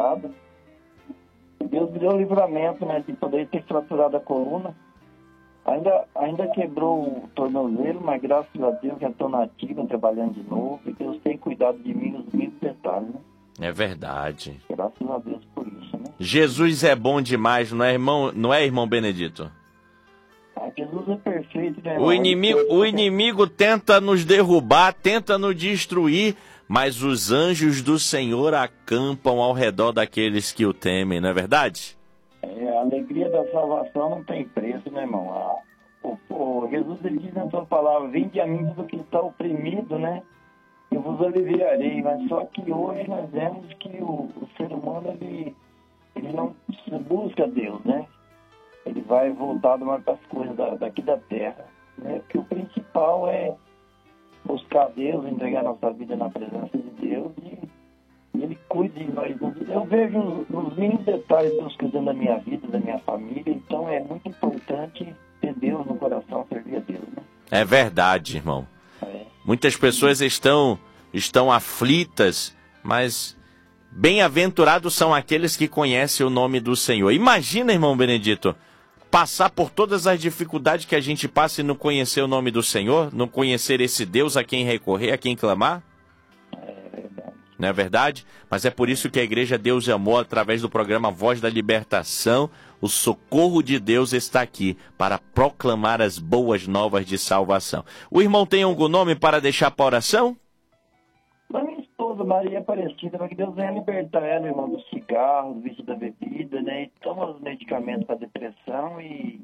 fraturada. Deus me deu o livramento, né, de poder ter fraturado a coluna. Ainda quebrou o tornozelo, mas graças a Deus já estou na ativa, trabalhando de novo. E Deus tem cuidado de mim nos mínimos detalhes, né? É verdade. Graças a Deus por isso, né? Jesus é bom demais, não é, irmão? Não é, irmão Benedito? Jesus é perfeito, né, O irmão? inimigo tenta nos derrubar, tenta nos destruir, mas os anjos do Senhor acampam ao redor daqueles que o temem, não é verdade? A alegria da salvação não tem preço, né, irmão? Jesus, ele diz na sua palavra: vinde a mim tudo que está oprimido, né? Eu vos aliviarei. Mas só que hoje nós vemos que o ser humano, ele não busca Deus, né? Ele vai voltado mais para as coisas daqui da terra, né? Porque o principal é buscar Deus, entregar nossa vida na presença de Deus e Ele cuida de nós. Eu vejo nos mínimos detalhes Deus cuidando da minha vida, da minha família. Então é muito importante ter Deus no coração, servir a Deus, né? É verdade, irmão. Muitas pessoas estão aflitas, mas bem-aventurados são aqueles que conhecem o nome do Senhor. Imagina, irmão Benedito, passar por todas as dificuldades que a gente passa e não conhecer o nome do Senhor, não conhecer esse Deus a quem recorrer, a quem clamar. Não é verdade? Mas é por isso que a Igreja Deus e Amor, através do programa Voz da Libertação, o socorro de Deus está aqui para proclamar as boas novas de salvação. O irmão tem algum nome para deixar para oração? Da minha esposa, Maria Aparecida, para que Deus venha libertar ela, irmão, do cigarro, do vício da bebida, né? E toma os medicamentos para depressão e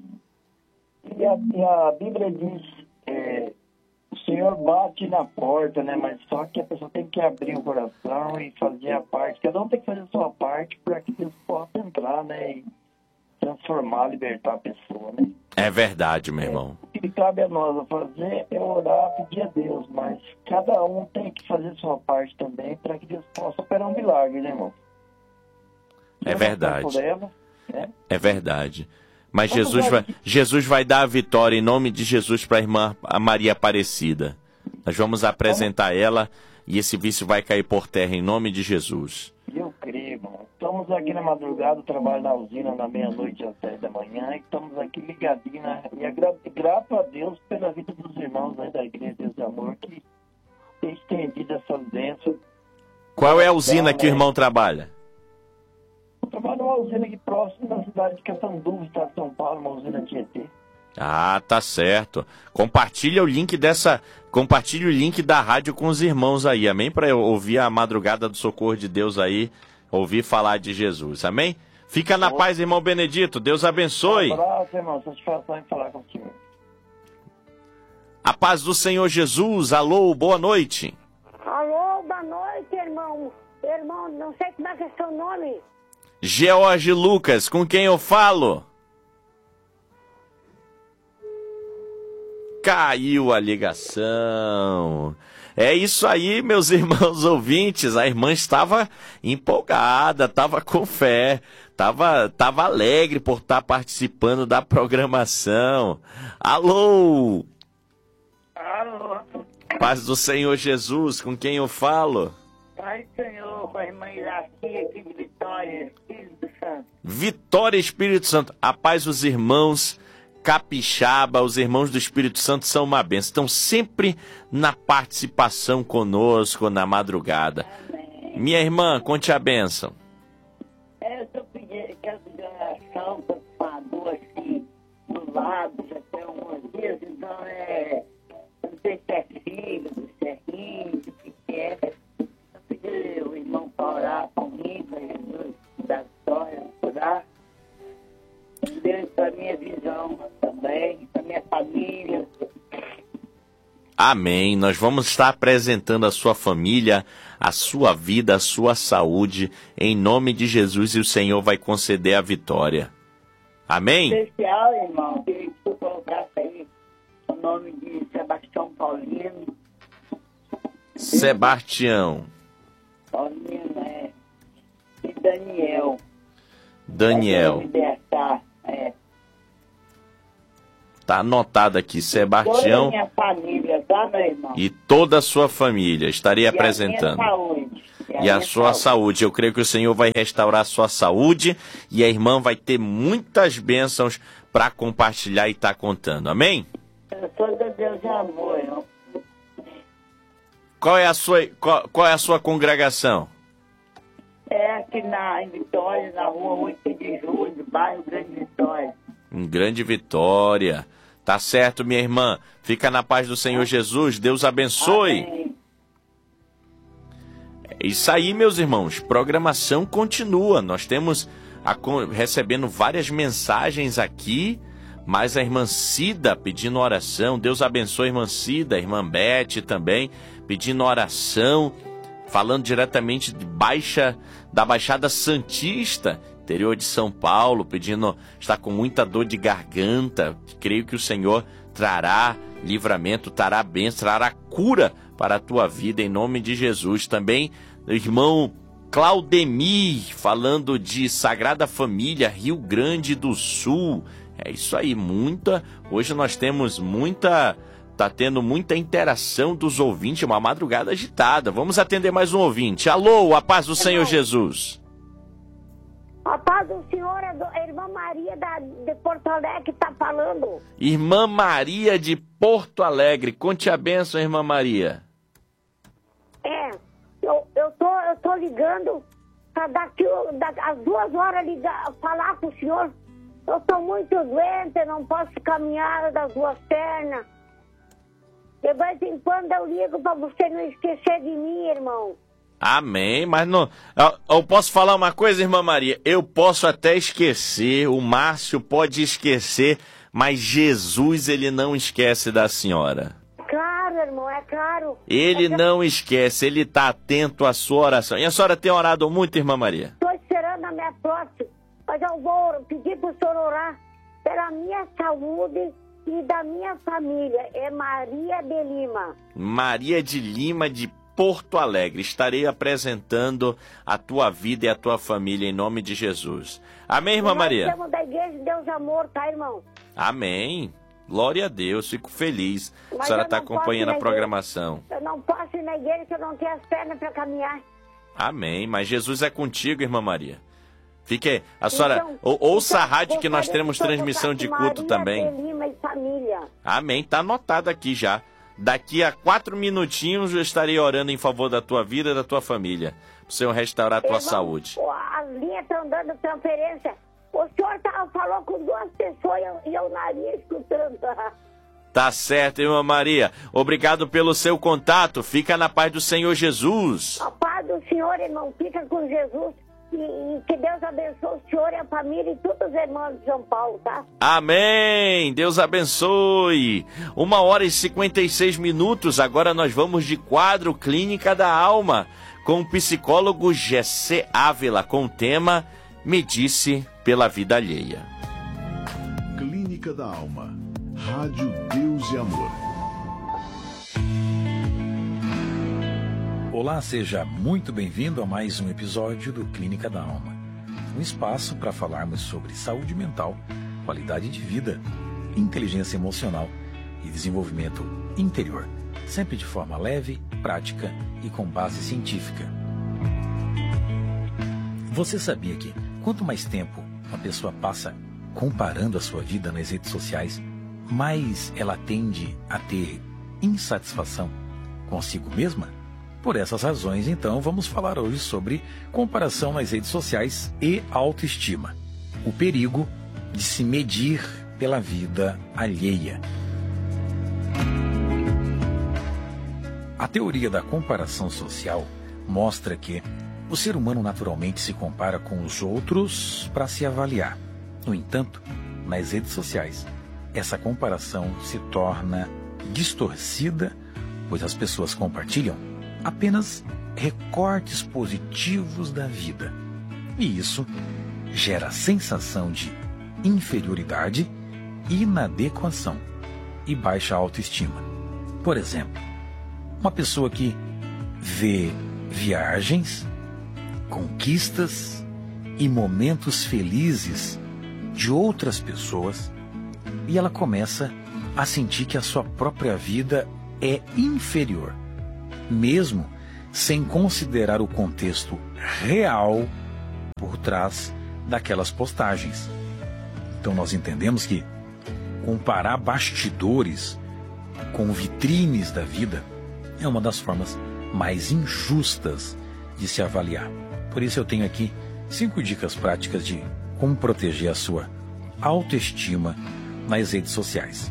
a Bíblia diz... o Senhor bate na porta, né? Mas só que a pessoa tem que abrir o coração e fazer a parte. Cada um tem que fazer a sua parte para que Deus possa entrar, né? E transformar, libertar a pessoa, né? É verdade, meu irmão. O que cabe a nós fazer é orar, pedir a Deus. Mas cada um tem que fazer a sua parte também para que Deus possa operar um milagre, né, irmão? É verdade. Ela, né? É verdade. Mas Jesus vai dar a vitória em nome de Jesus para a irmã Maria Aparecida. Nós vamos apresentar ela e esse vício vai cair por terra em nome de Jesus. Eu creio, irmão. Estamos aqui na madrugada, trabalho na usina na meia-noite às 10 da manhã e estamos aqui ligadinhos, né? E grato a Deus pela vida dos irmãos aí da Igreja Deus e Amor que tem estendido essa bênção. Qual é a usina que o irmão trabalha? Eu trabalho numa usina aqui próximo da cidade de Catanduva, estado de São Paulo, uma usina Tietê. Ah, tá certo. Compartilha o link da rádio com os irmãos aí, amém? Para eu ouvir a madrugada do socorro de Deus aí, ouvir falar de Jesus, amém? Fica na paz, irmão Benedito, Deus abençoe. Um abraço, irmão, satisfação em falar contigo. A paz do Senhor Jesus, alô, boa noite. Alô, boa noite, irmão. Irmão, não sei como é que é seu nome. George Lucas, com quem eu falo? Caiu a ligação. É isso aí, meus irmãos ouvintes. A irmã estava empolgada, estava com fé, estava alegre por estar participando da programação. Alô? Alô? Paz do Senhor Jesus, com quem eu falo? Pai Senhor, com a irmã Iraci aqui de Vitória, Espírito Santo. Vitória, Espírito Santo. A paz dos irmãos capixaba, os irmãos do Espírito Santo são uma bênção. Estão sempre na participação conosco na madrugada. Amém. Minha irmã, conte a bênção. Eu quero pedir oração para uma dor assim do lado, já tem alguns dias, então não sei se é filho, se é rim, o que é. Eu pedi o irmão para orar comigo, para Jesus da vitória, orar. Deus para minha visão também, para minha família. Amém. Nós vamos estar apresentando a sua família, a sua vida, a sua saúde, em nome de Jesus, e o Senhor vai conceder a vitória. Amém? Especial, irmão, que tu colocasse aí o nome de Sebastião Paulino. Sebastião. Paulino, e Daniel. Daniel. Libertar, Tá anotado aqui, Sebastião. Toda a minha família, tá, meu irmão? E toda a sua família, estarei apresentando. A minha saúde. e a sua saúde. Eu creio que o Senhor vai restaurar a sua saúde e a irmã vai ter muitas bênçãos para compartilhar e estar contando. Amém? Eu sou do Deus de amor, irmão. Qual é a sua congregação? É aqui em Vitória, na rua 8 de julho, bairro Grande Vitória. Em Grande Vitória. Tá certo, minha irmã. Fica na paz do Senhor Jesus. Deus abençoe. Amém. É isso aí, meus irmãos. Programação continua. Nós temos recebendo várias mensagens aqui, mas a irmã Cida pedindo oração. Deus abençoe a irmã Cida, a irmã Beth também, pedindo oração, falando diretamente da Baixada Santista, interior de São Paulo, está com muita dor de garganta. Creio que o Senhor trará livramento, trará bênção, trará cura para a tua vida, em nome de Jesus. Também o irmão Claudemir, falando de Sagrada Família, Rio Grande do Sul. É isso aí, hoje nós temos tá tendo muita interação dos ouvintes, uma madrugada agitada. Vamos atender mais um ouvinte. Alô, a paz do Senhor Jesus. A paz do Senhor, a irmã Maria de Porto Alegre está falando. Irmã Maria de Porto Alegre, conte a bênção, irmã Maria. Eu tô ligando para daqui às 2 horas falar com o senhor. Eu estou muito doente, não posso caminhar das 2 pernas. De vez em quando eu ligo para você não esquecer de mim, irmão. Amém, mas não. Eu posso falar uma coisa, irmã Maria? Eu posso até esquecer, o Márcio pode esquecer, mas Jesus, ele não esquece da senhora. Claro, irmão, é claro. Ele não esquece, ele está atento à sua oração. E a senhora tem orado muito, irmã Maria? Estou esperando a minha próxima, mas eu vou pedir para o senhor orar pela minha saúde e da minha família. É Maria de Lima. Maria de Lima, de Porto Alegre. Estarei apresentando a tua vida e a tua família em nome de Jesus. Amém, irmã Maria? Nós somos da Igreja de Deus Amor, tá, irmão? Amém. Glória a Deus, fico feliz. A senhora está acompanhando a programação. Eu não posso ir na igreja que eu não tenho as pernas para caminhar. Amém, mas Jesus é contigo, irmã Maria. Fique, a senhora, ouça a rádio que nós teremos transmissão de culto também. Maria de Lima e família. Amém, tá anotado aqui já. Daqui a 4 minutinhos eu estarei orando em favor da tua vida e da tua família. Para o Senhor restaurar a tua saúde. As linhas estão dando transferência. O senhor falou com 2 pessoas e eu na linha escutando. Tá certo, irmã Maria. Obrigado pelo seu contato. Fica na paz do Senhor Jesus. A paz do Senhor, irmão. Fica com Jesus. E que Deus abençoe o senhor e a família e todos os irmãos de São Paulo, tá? Amém! Deus abençoe! 1h56. Agora nós vamos de quadro Clínica da Alma com o psicólogo Gessé Ávila com o tema Medisse pela Vida Alheia. Clínica da Alma. Rádio Deus e Amor. Olá, seja muito bem-vindo a mais um episódio do Clínica da Alma. Um espaço para falarmos sobre saúde mental, qualidade de vida, inteligência emocional e desenvolvimento interior, sempre de forma leve, prática e com base científica. Você sabia que quanto mais tempo uma pessoa passa comparando a sua vida nas redes sociais, mais ela tende a ter insatisfação consigo mesma? Por essas razões, então, vamos falar hoje sobre comparação nas redes sociais e autoestima. O perigo de se medir pela vida alheia. A teoria da comparação social mostra que o ser humano naturalmente se compara com os outros para se avaliar. No entanto, nas redes sociais, essa comparação se torna distorcida, pois as pessoas compartilham apenas recortes positivos da vida. E isso gera sensação de inferioridade, inadequação e baixa autoestima. Por exemplo, uma pessoa que vê viagens, conquistas e momentos felizes de outras pessoas e ela começa a sentir que a sua própria vida é inferior, mesmo sem considerar o contexto real por trás daquelas postagens. Então nós entendemos que comparar bastidores com vitrines da vida é uma das formas mais injustas de se avaliar. Por isso eu tenho aqui 5 dicas práticas de como proteger a sua autoestima nas redes sociais.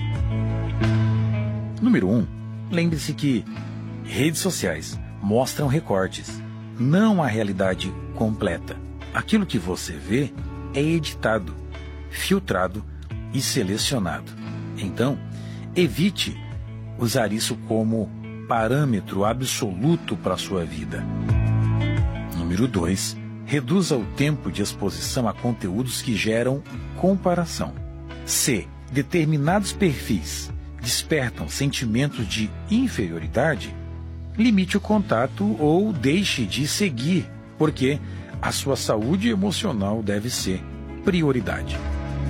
Número 1. Lembre-se que redes sociais mostram recortes, não a realidade completa. Aquilo que você vê é editado, filtrado e selecionado. Então, evite usar isso como parâmetro absoluto para a sua vida. Número 2. Reduza o tempo de exposição a conteúdos que geram comparação. Se determinados perfis despertam sentimentos de inferioridade, limite o contato ou deixe de seguir, porque a sua saúde emocional deve ser prioridade.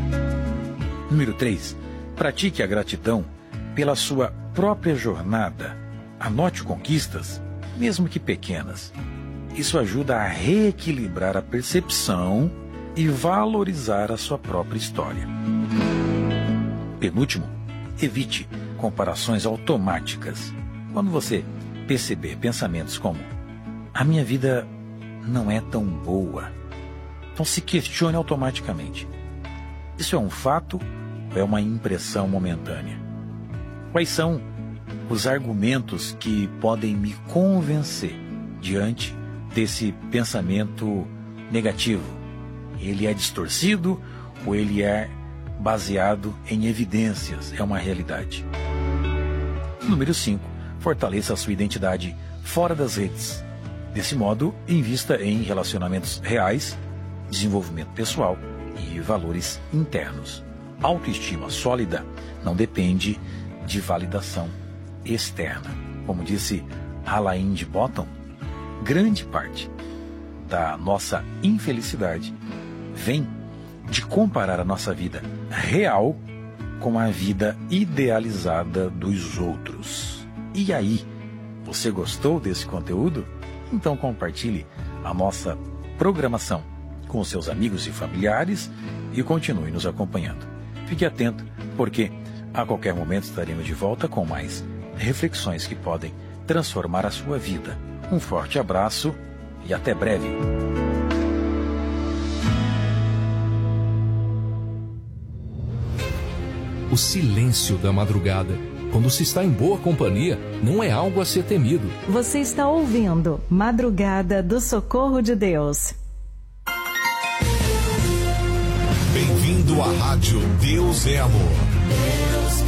Número 3. Pratique a gratidão pela sua própria jornada. Anote conquistas, mesmo que pequenas. Isso ajuda a reequilibrar a percepção e valorizar a sua própria história. Penúltimo, evite comparações automáticas. Quando você perceber pensamentos como "a minha vida não é tão boa", então se questione automaticamente. Isso é um fato ou é uma impressão momentânea? Quais são os argumentos que podem me convencer diante desse pensamento negativo? Ele é distorcido ou ele é baseado em evidências? É uma realidade. Número 5. Fortaleça a sua identidade fora das redes. Desse modo, invista em relacionamentos reais, desenvolvimento pessoal e valores internos. Autoestima sólida não depende de validação externa. Como disse Alain de Botton, grande parte da nossa infelicidade vem de comparar a nossa vida real com a vida idealizada dos outros. E aí, você gostou desse conteúdo? Então compartilhe a nossa programação com os seus amigos e familiares e continue nos acompanhando. Fique atento, porque a qualquer momento estaremos de volta com mais reflexões que podem transformar a sua vida. Um forte abraço e até breve. O silêncio da madrugada, quando se está em boa companhia, não é algo a ser temido. Você está ouvindo Madrugada do Socorro de Deus. Bem-vindo à Rádio Deus é Amor. Deus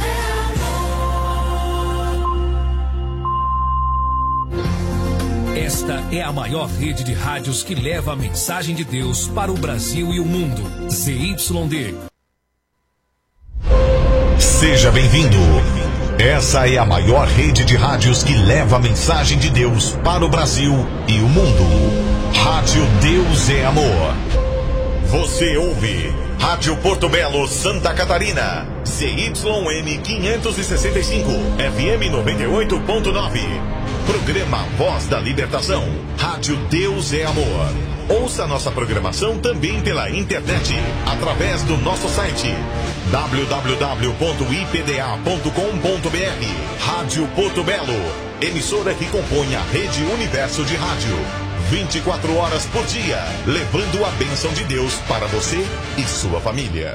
é amor. Esta é a maior rede de rádios que leva a mensagem de Deus para o Brasil e o mundo. ZYD. Seja bem-vindo. Essa é a maior rede de rádios que leva a mensagem de Deus para o Brasil e o mundo. Rádio Deus é Amor. Você ouve Rádio Porto Belo, Santa Catarina. ZYM 565, FM 98.9. Programa Voz da Libertação. Rádio Deus é Amor. Ouça nossa programação também pela internet, através do nosso site www.ipda.com.br. Rádio Porto Belo, emissora que compõe a Rede Universo de Rádio. 24 horas por dia, levando a bênção de Deus para você e sua família.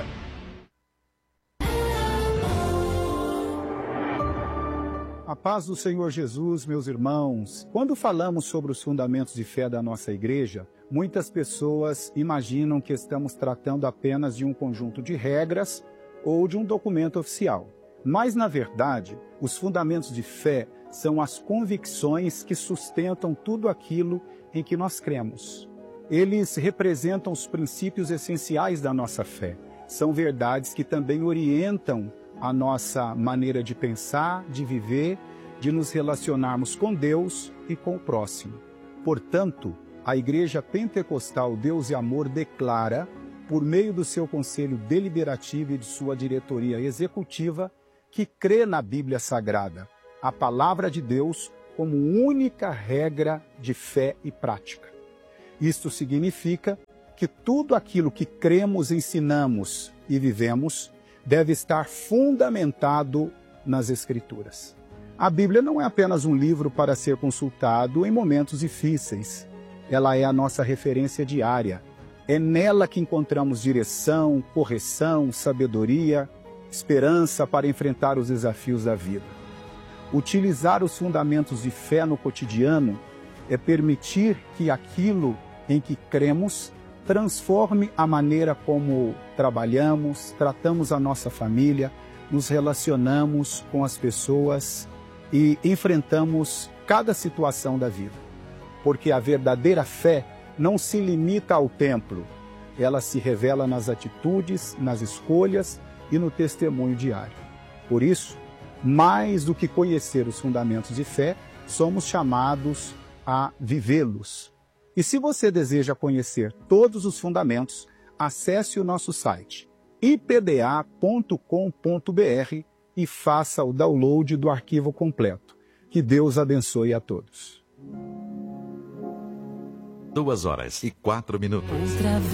A paz do Senhor Jesus, meus irmãos. Quando falamos sobre os fundamentos de fé da nossa igreja, muitas pessoas imaginam que estamos tratando apenas de um conjunto de regras ou de um documento oficial. Mas, na verdade, os fundamentos de fé são as convicções que sustentam tudo aquilo em que nós cremos. Eles representam os princípios essenciais da nossa fé. São verdades que também orientam a nossa maneira de pensar, de viver, de nos relacionarmos com Deus e com o próximo. Portanto, a Igreja Pentecostal Deus e Amor declara, por meio do seu Conselho Deliberativo e de sua diretoria executiva, que crê na Bíblia Sagrada, a Palavra de Deus, como única regra de fé e prática. Isto significa que tudo aquilo que cremos, ensinamos e vivemos deve estar fundamentado nas Escrituras. A Bíblia não é apenas um livro para ser consultado em momentos difíceis. Ela é a nossa referência diária. É nela que encontramos direção, correção, sabedoria, esperança para enfrentar os desafios da vida. Utilizar os fundamentos de fé no cotidiano é permitir que aquilo em que cremos transforme a maneira como trabalhamos, tratamos a nossa família, nos relacionamos com as pessoas e enfrentamos cada situação da vida. Porque a verdadeira fé não se limita ao templo, ela se revela nas atitudes, nas escolhas e no testemunho diário. Por isso, mais do que conhecer os fundamentos de fé, somos chamados a vivê-los. E se você deseja conhecer todos os fundamentos, acesse o nosso site ipda.com.br e faça o download do arquivo completo. Que Deus abençoe a todos. 2 horas e 4 minutos.